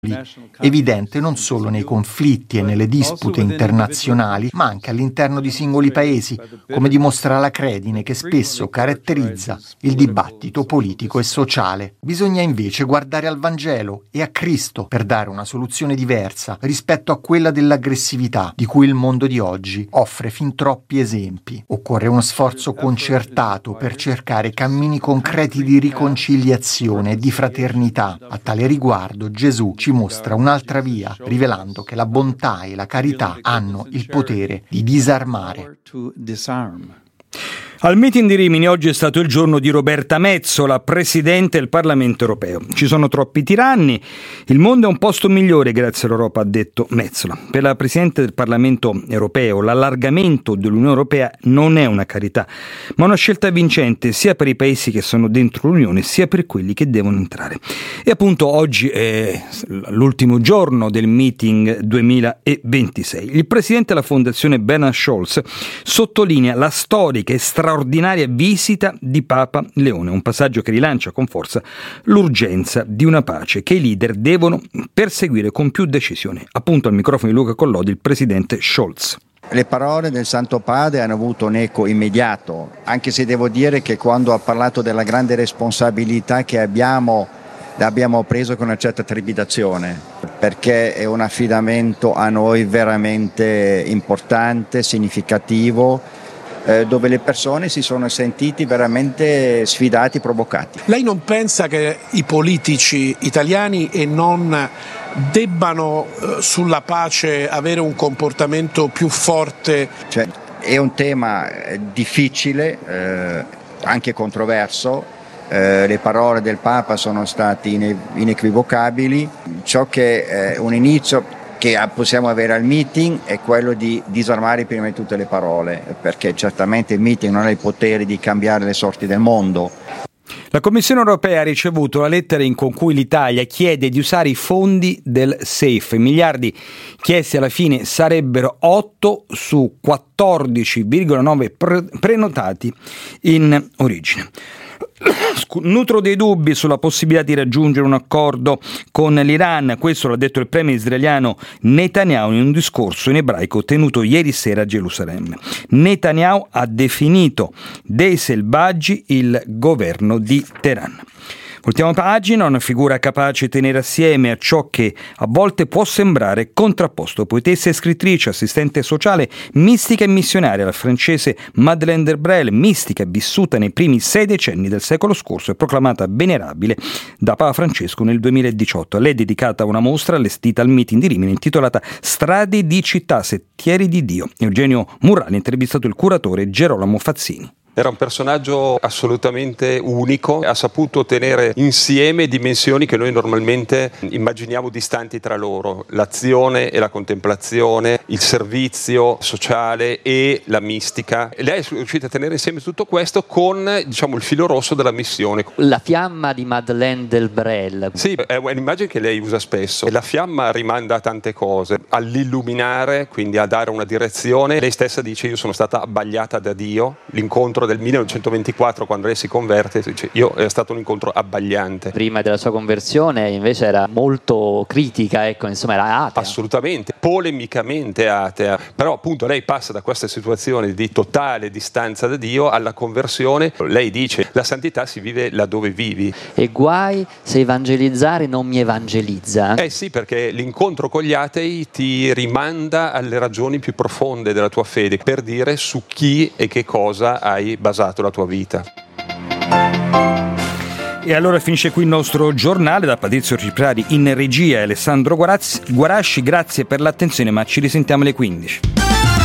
evidente non solo nei conflitti e nelle dispute internazionali, ma anche all'interno di singoli paesi, come dimostra la credine che spesso caratterizza il dibattito politico e sociale. Bisogna invece guardare al Vangelo e a Cristo per dare una soluzione diversa rispetto a quella dell'aggressività di cui il mondo di oggi offre fin troppi esempi. Occorre uno sforzo concertato per cercare cammini concreti di riconciliazione e di fraternità. A tale riguardo Gesù ci mostra un'altra via, rivelando che la bontà e la carità hanno il potere di disarmare. Al meeting di Rimini oggi è stato il giorno di Roberta Metsola, Presidente del Parlamento europeo. Ci sono troppi tiranni, il mondo è un posto migliore grazie all'Europa, ha detto Metsola. Per la Presidente del Parlamento europeo l'allargamento dell'Unione Europea non è una carità, ma una scelta vincente sia per i paesi che sono dentro l'Unione sia per quelli che devono entrare. E appunto oggi è l'ultimo giorno del meeting 2026. Il Presidente della Fondazione Bernhard Scholz sottolinea la storica e straordinaria visita di Papa Leone, un passaggio che rilancia con forza l'urgenza di una pace che i leader devono perseguire con più decisione. Appunto al microfono di Luca Collodi il presidente Scholz. Le parole del Santo Padre hanno avuto un eco immediato, anche se devo dire che quando ha parlato della grande responsabilità che abbiamo preso con una certa trepidazione, perché è un affidamento a noi veramente importante, significativo, dove le persone si sono sentiti veramente sfidati, provocati. Lei non pensa che i politici italiani e non debbano sulla pace avere un comportamento più forte? Cioè, è un tema difficile, anche controverso. Le parole del Papa sono state inequivocabili. Ciò che è un inizio che possiamo avere al meeting è quello di disarmare prima di tutte le parole, perché certamente il meeting non ha il potere di cambiare le sorti del mondo. La Commissione europea ha ricevuto la lettera con cui l'Italia chiede di usare i fondi del SAFE. I miliardi chiesti alla fine sarebbero 8 su 14,9 prenotati in origine. Nutro dei dubbi sulla possibilità di raggiungere un accordo con l'Iran, questo l'ha detto il premier israeliano Netanyahu in un discorso in ebraico tenuto ieri sera a Gerusalemme. Netanyahu ha definito dei selvaggi il governo di Teheran. Voltiamo pagina, una figura capace di tenere assieme a ciò che a volte può sembrare contrapposto. Poetessa e scrittrice, assistente sociale, mistica e missionaria, la francese Madeleine Delbrel, mistica vissuta nei primi 6 decenni del secolo scorso e proclamata venerabile da Papa Francesco nel 2018. A lei è dedicata una mostra allestita al meeting di Rimini intitolata Strade di città, sentieri di Dio. Eugenio Murrani ha intervistato il curatore Gerolamo Fazzini. Era un personaggio assolutamente unico, ha saputo tenere insieme dimensioni che noi normalmente immaginiamo distanti tra loro, l'azione e la contemplazione, il servizio sociale e la mistica. E lei è riuscita a tenere insieme tutto questo con, diciamo, il filo rosso della missione. La fiamma di Madeleine Delbrel. Sì, è un'immagine che lei usa spesso. La fiamma rimanda a tante cose, all'illuminare, quindi a dare una direzione. Lei stessa dice: io sono stata abbagliata da Dio. L'incontro del 1924, quando lei si converte, dice: io è stato un incontro abbagliante. Prima della sua conversione invece era molto critica, ecco, insomma era atea. Assolutamente, polemicamente atea, però appunto lei passa da questa situazione di totale distanza da Dio alla conversione. Lei dice: la santità si vive laddove vivi. E guai se evangelizzare non mi evangelizza. Sì, perché l'incontro con gli atei ti rimanda alle ragioni più profonde della tua fede, per dire su chi e che cosa hai basato la tua vita. E allora finisce qui il nostro giornale. Da Patrizio Ciprari in regia e Alessandro Guarasci, grazie per l'attenzione, ma ci risentiamo alle 15.